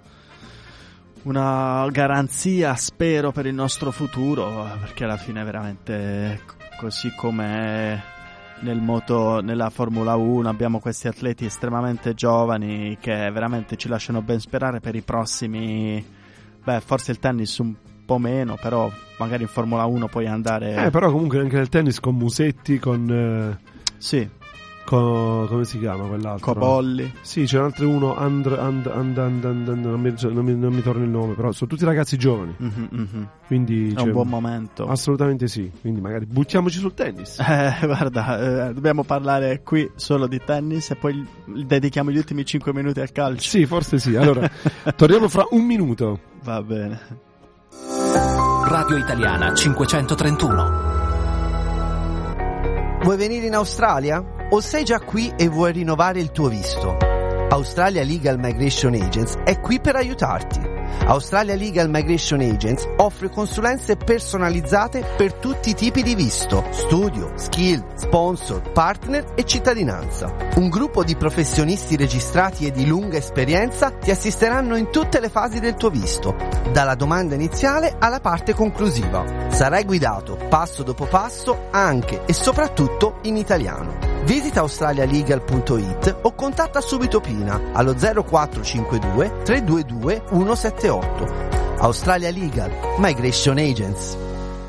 una garanzia, spero, per il nostro futuro, perché alla fine veramente, così come nel moto, nella Formula uno abbiamo questi atleti estremamente giovani che veramente ci lasciano ben sperare per i prossimi, beh, forse il tennis un po' meno, però magari in Formula uno puoi andare. Eh, però comunque anche nel tennis con Musetti, con eh, sì. Con, come si chiama quell'altro? Cobolli. Sì, c'è un altro uno, and, and, and, and, and, and, non, mi, non, mi, non mi torna il nome, però sono tutti ragazzi giovani. Mm-hmm, mm-hmm. Quindi è cioè, un buon momento. Assolutamente sì. Quindi magari buttiamoci sul tennis. Eh, guarda, eh, dobbiamo parlare qui solo di tennis e poi dedichiamo gli ultimi cinque minuti al calcio. Sì, forse sì. Allora, torniamo fra un minuto. Va bene. Radio Italiana cinquecentotrentuno. Vuoi venire in Australia? O sei già qui e vuoi rinnovare il tuo visto? Australia Legal Migration Agents è qui per aiutarti. Australia Legal Migration Agents offre consulenze personalizzate per tutti i tipi di visto: studio, skill, sponsor, partner e cittadinanza. Un gruppo di professionisti registrati e di lunga esperienza ti assisteranno in tutte le fasi del tuo visto, dalla domanda iniziale alla parte conclusiva. Sarai guidato passo dopo passo anche e soprattutto in italiano. Visita australialegal punto it o contatta subito Pina allo zero quattro cinque due tre due due uno sette otto. Australia Legal Migration Agents.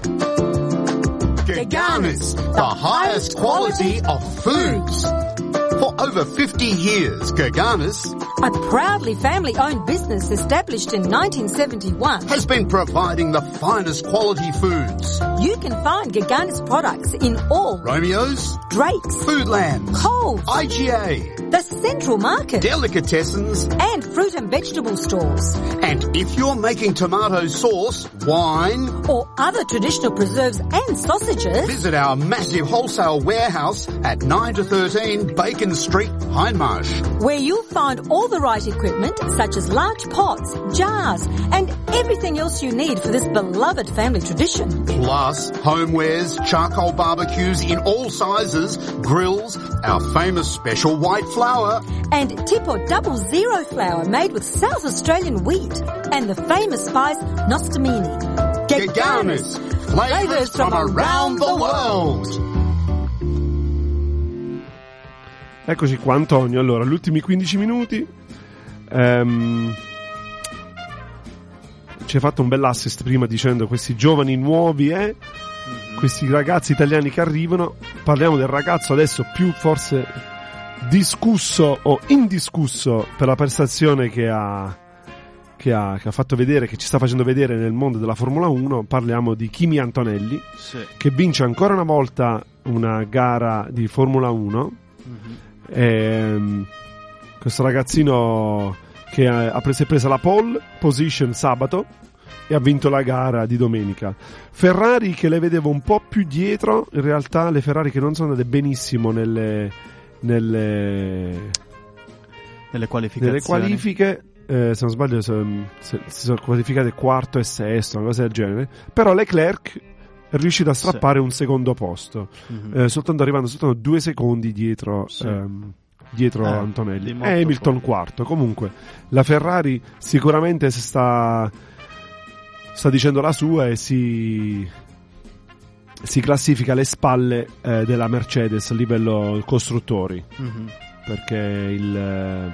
Gaganis, the highest quality of foods. For over fifty years, Gaganis, a proudly family-owned business established in nineteen seventy-one, has been providing the finest quality foods. You can find Gaganis products in all Romeo's, Drake's, Foodlands, Coles, I G A, the Central Market, Delicatessens, and fruit and vegetable stores. And if you're making tomato sauce, wine, or other traditional preserves and sausages, visit our massive wholesale warehouse at nine to thirteen Bacon Street, Hindmarsh, where you'll find all the right equipment such as large pots, jars, and everything else you need for this beloved family tradition. Plus homewares, charcoal barbecues in all sizes, grills, our famous special white flour, and Tipo Double Zero flour made with South Australian wheat, and the famous spice Nostamini. Gaganis, flavours from around the world. Eccoci qua, Antonio. Allora, gli ultimi quindici minuti. Ehm, ci hai fatto un bell'assist prima dicendo questi giovani nuovi, eh? Mm-hmm. Questi ragazzi italiani che arrivano. Parliamo del ragazzo adesso più forse discusso o indiscusso per la prestazione che ha, che ha, che ha fatto vedere, che ci sta facendo vedere nel mondo della Formula uno. Parliamo di Kimi Antonelli, sì. che vince ancora una volta una gara di Formula uno. Mm-hmm. E, questo ragazzino che ha, ha preso, presa la pole position sabato e ha vinto la gara di domenica. Ferrari che le vedevo un po' più dietro, in realtà le Ferrari che non sono andate benissimo nelle nelle, nelle qualificazioni. Nelle qualifiche eh, se non sbaglio si sono qualificate quarto e sesto, una cosa del genere, però Leclerc è riuscito a strappare sì. un secondo posto, mm-hmm. eh, soltanto arrivando soltanto due secondi dietro sì. ehm, dietro eh, Antonelli e Hamilton fuori. quarto. Comunque la Ferrari sicuramente si sta sta dicendo la sua e si si classifica alle spalle eh, della Mercedes a livello costruttori, mm-hmm. perché il eh,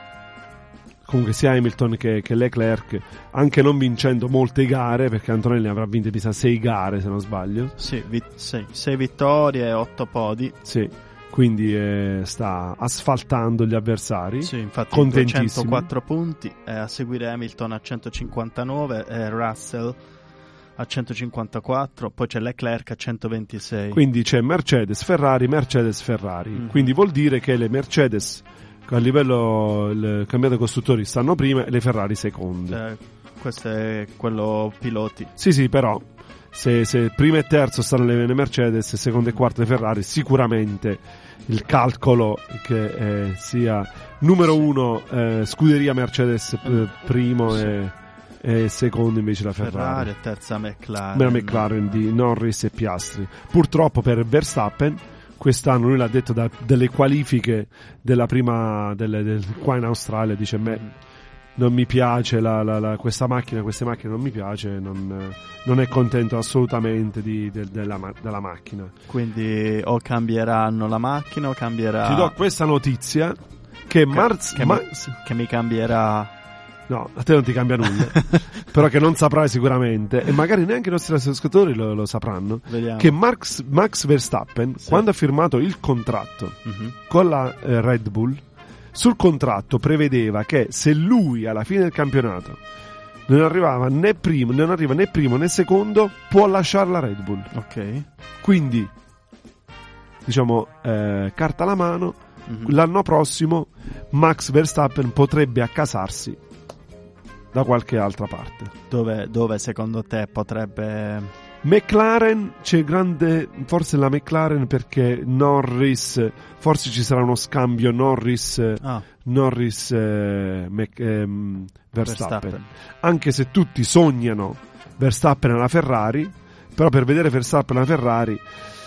comunque sia Hamilton che, che Leclerc, anche non vincendo molte gare, perché Antonelli avrà vinto mi sa sei gare se non sbaglio, sì, vi- sei, sei vittorie e otto podi, sì, quindi eh, sta asfaltando gli avversari, sì, infatti contentissimi. duecentoquattro punti, eh, a seguire Hamilton a centocinquantanove e Russell a centocinquantaquattro, poi c'è Leclerc a centoventisei. Quindi c'è Mercedes, Ferrari, Mercedes, Ferrari. Mm-hmm. Quindi vuol dire che le Mercedes a livello il campionato costruttori stanno prima e le Ferrari seconde. Eh, questo è quello piloti. Sì, sì, però se, se prima e terzo stanno le Mercedes e secondo e quarto le Ferrari, sicuramente il calcolo che eh, sia numero sì. uno eh, scuderia Mercedes eh, primo sì. e e secondo invece la Ferrari, Ferrari e terza McLaren. La McLaren di Norris e Piastri. Purtroppo per Verstappen quest'anno, lui l'ha detto da, delle qualifiche della prima delle, del, qua in Australia, dice: me non mi piace la, la, la, questa macchina, queste macchine non mi piace, non, non è contento assolutamente di, de, della, della macchina. Quindi o cambieranno la macchina o cambierà. Ti do questa notizia che, che Marz che, ma, mi, che mi cambierà. No, a te non ti cambia nulla, però che non saprai sicuramente, e magari neanche i nostri ascoltatori lo, lo sapranno. Vediamo. Che Max, Max Verstappen, sì. quando ha firmato il contratto uh-huh. con la eh, Red Bull, sul contratto prevedeva che se lui alla fine del campionato non arrivava né primo, non arriva né primo né secondo, può lasciare la Red Bull. Ok. Quindi, diciamo, eh, carta alla mano, uh-huh. l'anno prossimo Max Verstappen potrebbe accasarsi da qualche altra parte. Dove, dove secondo te potrebbe... McLaren, c'è grande, forse la McLaren, perché Norris, forse ci sarà uno scambio Norris ah. Norris eh, Mac, ehm, Verstappen. Verstappen, anche se tutti sognano Verstappen alla Ferrari, però per vedere Verstappen alla Ferrari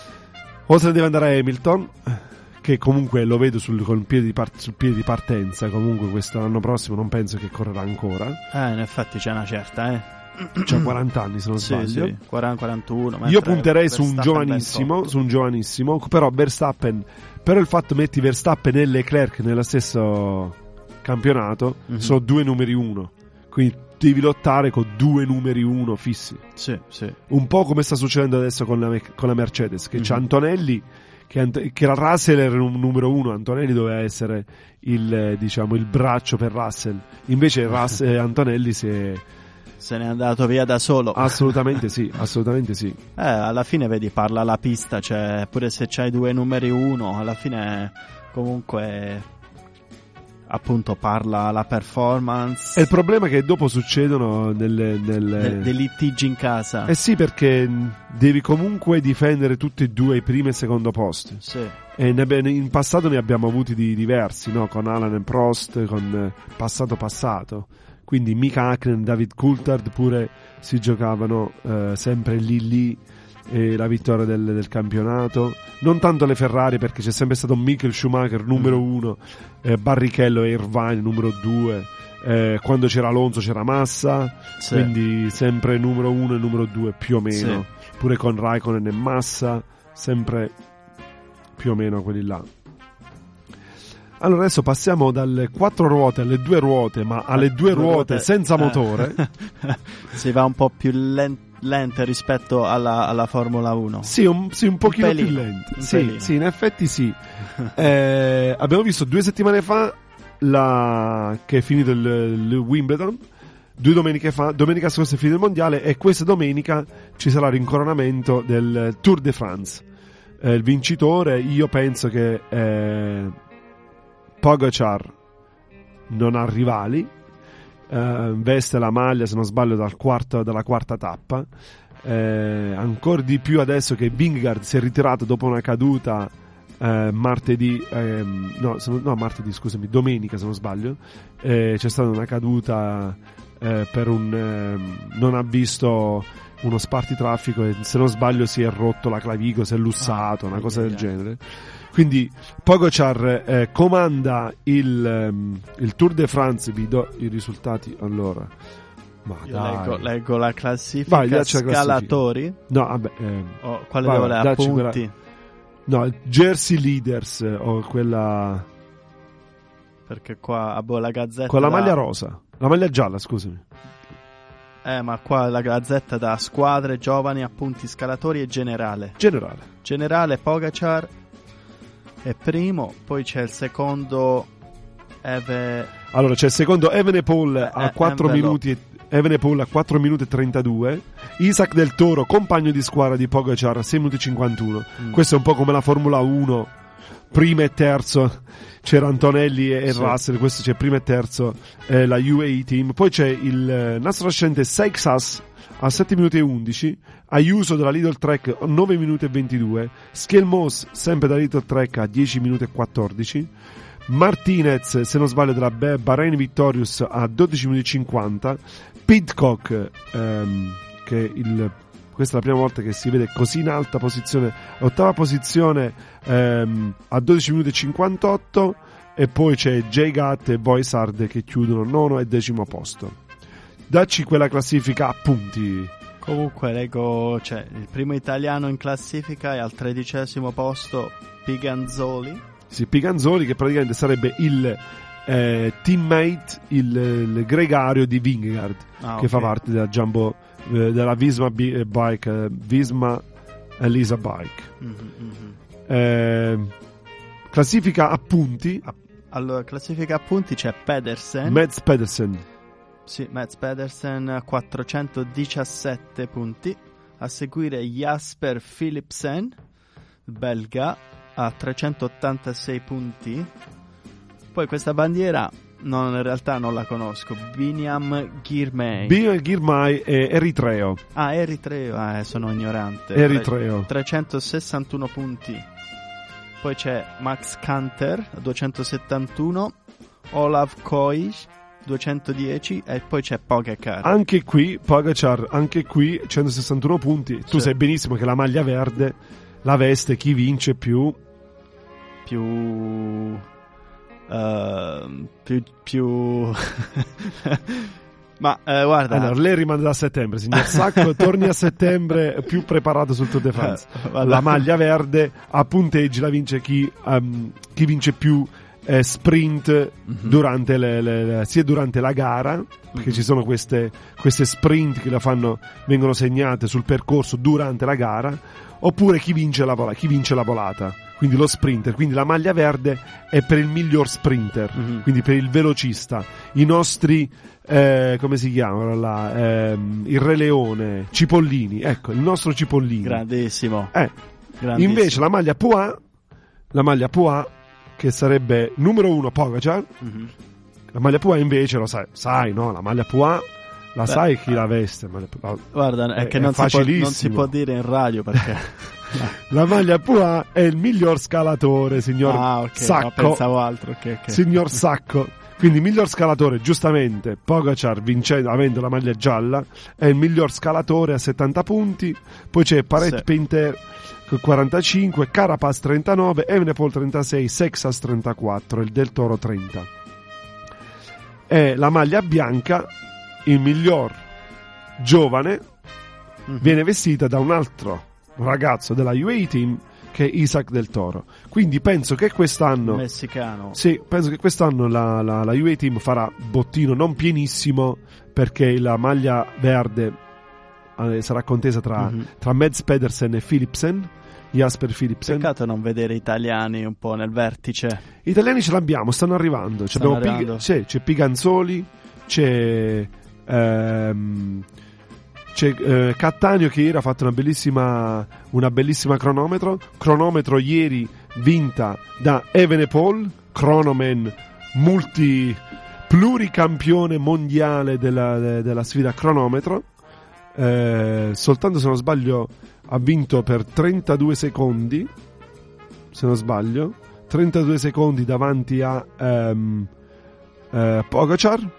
oltre deve andare a Hamilton, che comunque lo vedo sul, col piede di part- sul piede di partenza. Comunque quest'anno prossimo non penso che correrà ancora. Eh, in effetti c'è una certa, eh. C'ha quaranta anni se non sì, sbaglio. Sì, quaranta quarantuno. Io punterei su un giovanissimo, su un giovanissimo, però Verstappen, però il fatto metti Verstappen e Leclerc nello stesso campionato, mm-hmm. sono due numeri uno. Quindi devi lottare con due numeri uno fissi. Sì, sì. Un po' come sta succedendo adesso con la, con la Mercedes, che mm-hmm. c'ha Antonelli, che, che la Russell era un numero uno, Antonelli doveva essere il, diciamo, il braccio per Russell. Invece Russell, Antonelli si è... se n'è andato via da solo. Assolutamente sì, assolutamente sì. Eh, alla fine vedi, parla la pista, cioè pure se c'hai due numeri uno, alla fine comunque appunto parla la performance. E il problema è che dopo succedono nelle, nelle... De- dei litigi in casa. Eh sì, perché devi comunque difendere tutti e due i primo e secondo posti. Sì. E ne, in passato ne abbiamo avuti di diversi, no? Con Alan e Prost, con passato passato. Quindi Mika Hakkinen, David Coulthard pure si giocavano eh, sempre lì lì eh, la vittoria del, del campionato. Non tanto le Ferrari, perché c'è sempre stato Michael Schumacher numero mm. uno, eh, Barrichello e Irvine numero due, eh, quando c'era Alonso c'era Massa, sì. Quindi sempre numero uno e numero due più o meno, sì. Pure con Raikkonen e Massa, sempre più o meno quelli là. Allora adesso passiamo dalle quattro ruote alle due ruote, ma alle due, due ruote, ruote senza eh. motore. Si va un po' più lento. Lente rispetto alla, alla Formula uno. Sì, un, sì, un pochino un più lente. Sì, sì, in effetti sì. eh, abbiamo visto due settimane fa la... che è finito il, il Wimbledon. Due domeniche fa, domenica scorsa è finito il mondiale e questa domenica ci sarà il rincoronamento del Tour de France. Eh, il vincitore, io penso che eh, Pogacar non ha rivali. Uh, veste la maglia, se non sbaglio, dal quarto, dalla quarta tappa. Eh, ancora di più adesso che Vingegaard si è ritirato dopo una caduta eh, martedì, ehm, no, se non, no, martedì, scusami, domenica se non sbaglio. Eh, c'è stata una caduta eh, per un eh, non ha visto uno spartitraffico e se non sbaglio si è rotto la clavicola, si è lussato, ah, una cosa del genere. Quindi Pogacar eh, comanda il, um, il Tour de France. Vi do i risultati allora. Ma dai. Leggo, leggo la classifica. Vai, la scalatori. Classifica. No, vabbè. Eh, oh, quale vai, devo le appunti? Quella... No, Jersey Leaders o quella. Perché qua a boh, la gazzetta. Con la da... maglia rosa, la maglia gialla, scusami. Eh, ma qua la gazzetta da squadre, giovani, appunti, scalatori e generale. Generale. Generale Pogacar è primo, poi c'è il secondo Eve... Allora c'è il secondo Evenepoel eh, a quattro minuti Evenepoel a quattro minuti e trentadue, Isaac Del Toro, compagno di squadra di Pogacar, a sei minuti e cinquantuno. Mm. Questo è un po' come la Formula uno, primo e terzo c'era Antonelli e, sì. Russell, questo c'è primo e terzo eh, la U A E Team. Poi c'è il eh, nastro ascendente Seixas a sette minuti e undici, Ayuso della Lidl Trek a nove minuti e ventidue, Skelmos sempre da Lidl Trek a dieci minuti e quattordici, Martinez, se non sbaglio, della Bahrain Victorious a dodici minuti e cinquanta, Pidcock ehm, che il, questa è la prima volta che si vede così in alta posizione, ottava posizione ehm, a dodici minuti e cinquantotto, e poi c'è Jay Gatt e Boisard che chiudono nono e decimo posto. Dacci quella classifica a punti. Comunque leggo, cioè, il primo italiano in classifica è al tredicesimo posto Piganzoli. Sì, Piganzoli, che praticamente sarebbe il eh, teammate, il, il gregario di Vingegaard, ah, che okay. fa parte della Jumbo, eh, della Visma B- Bike, eh, Visma Elisa Bike. Mm-hmm. Eh, classifica a punti. Allora, classifica a punti c'è Pedersen. Mads Pedersen. Sì, Mads Pedersen quattrocentodiciassette punti, a seguire Jasper Philipsen, belga, a trecentottantasei punti. Poi questa bandiera non, in realtà non la conosco. Biniam Girmay. Biniam Girmay è eritreo. Ah, eritreo, ah, sono ignorante. Eritreo. trecentosessantuno punti. Poi c'è Max Kanter a duecentosettantuno, Olav Koiš duecentodieci, e poi c'è Pogacar. Anche qui Pogacar, anche qui centosessantuno punti. Tu sì. Sai benissimo che la maglia verde la veste chi vince più più uh, più più ma uh, guarda, allora lei rimane da settembre, signor Sacco. Torni a settembre più preparato sul Tour de France. Uh, la maglia verde a punteggi la vince chi um, chi vince più eh, sprint mm-hmm. durante le, le, le, sia durante la gara, perché mm-hmm. ci sono queste queste sprint che la fanno, vengono segnate sul percorso durante la gara, oppure chi vince la volata, chi vince la volata, quindi lo sprinter. Quindi la maglia verde è per il miglior sprinter, mm-hmm. quindi per il velocista. I nostri eh, come si chiamano là? Eh, il Re Leone, Cipollini, ecco, il nostro Cipollini. Grandissimo. Eh, Grandissimo. Invece la maglia Poix, la maglia Poix, che sarebbe numero uno Pogacar, mm-hmm. la maglia Poix invece, lo sai, sai, no? La maglia Poix la Beh, sai chi la veste? Ma la, guarda, è, è che è non, si può, non si può dire in radio perché la maglia Poix è il miglior scalatore, signor ah, okay, Sacco. No, pensavo altro. Okay, okay. Signor Sacco. Quindi miglior scalatore, giustamente, Pogacar, vincendo, avendo la maglia gialla, è il miglior scalatore a settanta punti. Poi c'è Paret sì. Pinter quarantacinque, Carapaz trentanove, Evenepoel trentasei, Seixas trentaquattro, il Del Toro trenta. E la maglia bianca, il miglior giovane, mm-hmm. viene vestita da un altro ragazzo della U A E Team, che che è Isaac del Toro. Quindi penso che quest'anno messicano. Sì, penso che quest'anno la, la, la U A Team farà bottino non pienissimo, perché la maglia verde eh, sarà contesa tra, mm-hmm. tra Mads Pedersen e Philipsen, Jasper Philipsen. Peccato non vedere italiani un po' nel vertice. Italiani ce l'abbiamo, stanno arrivando. Stanno Abbiamo arrivando. Pig- c'è, c'è Piganzoli, c'è ehm, c'è eh, Cattaneo, che ieri ha fatto una bellissima una bellissima cronometro cronometro ieri vinta da Evenepoel, cronoman multi pluricampione mondiale della, de, della sfida cronometro. Eh, soltanto, se non sbaglio, ha vinto per trentadue secondi, se non sbaglio trentadue secondi davanti a um, uh, Pogacar.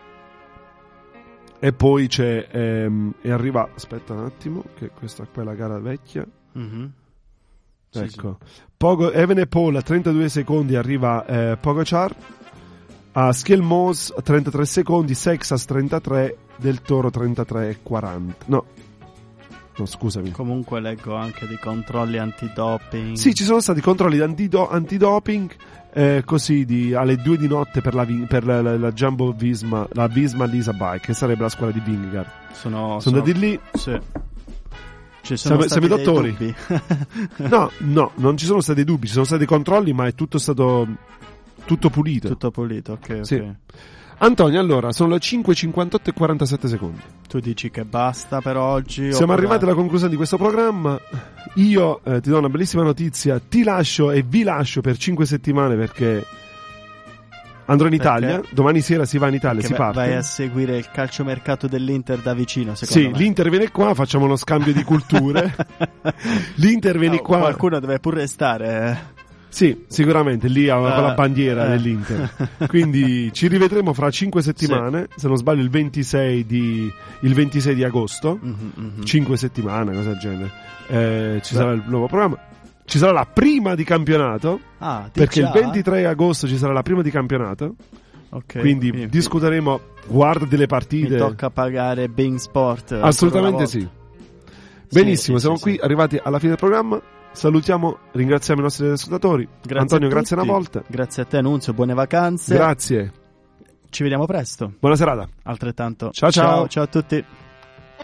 E poi c'è um, e arriva, aspetta un attimo, che questa qua è la gara vecchia. Mm-hmm. Sì, ecco sì. Pogo, Evenepoel a trentadue secondi arriva eh, Pogacar, a Skelmos a trentatré secondi, Sexas trentatré, Del Toro trentatré e quaranta. No, no, scusami. Comunque leggo anche dei controlli antidoping. Sì, ci sono stati controlli di antido- antidoping eh, così di, alle due di notte per la, per la, la, la Jumbo Visma, la Visma Lisa Bike, che sarebbe la squadra di Vingegaard. Sono, sono andati lì. Sì. Ci sono siamo, stati siamo dei dottori. dubbi. no, no, non ci sono stati dubbi, ci sono stati controlli, ma è tutto stato tutto pulito. Tutto pulito, ok, ok. Sì. Antonio, allora, sono le cinque e cinquantotto e quarantasette secondi. Tu dici che basta per oggi? Siamo oppure... arrivati alla conclusione di questo programma. Io eh, ti do una bellissima notizia, ti lascio e vi lascio per cinque settimane, perché andrò in Italia, perché? Domani sera si va in Italia, Che si parte. Vai a seguire il calciomercato dell'Inter da vicino, secondo sì, me. l'Inter viene qua, facciamo uno scambio di culture. L'Inter viene no, qua. Qualcuno deve pure stare. Sì, sicuramente, lì uh, con la bandiera uh. dell'Inter. Quindi ci rivedremo fra cinque settimane, sì. Se non sbaglio il ventisei di, il ventisei di agosto, mm-hmm, mm-hmm. cinque settimane, cosa del genere. Eh, ci Beh. sarà il nuovo programma. Ci sarà la prima di campionato, ah, perché già? il ventitré agosto ci sarà la prima di campionato. Okay, quindi quindi discuteremo, guarda delle partite. Mi tocca pagare Bein Sport. Assolutamente sì. Benissimo, sì, siamo sì, qui sì. arrivati alla fine del programma. Salutiamo, ringraziamo i nostri ascoltatori. Grazie Antonio, a grazie una volta. Grazie a te, Nunzio, buone vacanze. Grazie. Ci vediamo presto. Buona serata. Altrettanto. Ciao ciao. Ciao, ciao a tutti.